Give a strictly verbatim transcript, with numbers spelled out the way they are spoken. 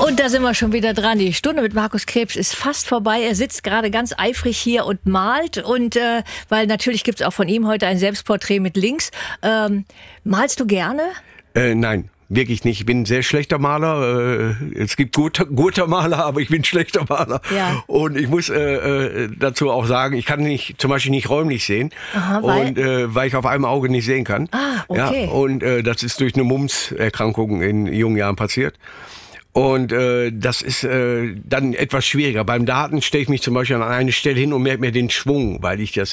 Und da sind wir schon wieder dran. Die Stunde mit Markus Krebs ist fast vorbei. Er sitzt gerade ganz eifrig hier und malt. Und äh, weil natürlich gibt es auch von ihm heute ein Selbstporträt mit Links. Ähm, malst du gerne? Äh, nein. Wirklich nicht. Ich bin ein sehr schlechter Maler. Es gibt gute, guter Maler, aber ich bin ein schlechter Maler. Ja. Und ich muss äh, dazu auch sagen, ich kann nicht, zum Beispiel nicht räumlich sehen. Aha, weil? Und äh, weil ich auf einem Auge nicht sehen kann. Ah, okay. Ja, und äh, das ist durch eine Mumps-Erkrankung in jungen Jahren passiert. Und äh, das ist äh, dann etwas schwieriger. Beim Daten stelle ich mich zum Beispiel an eine Stelle hin und merke mir den Schwung, weil ich das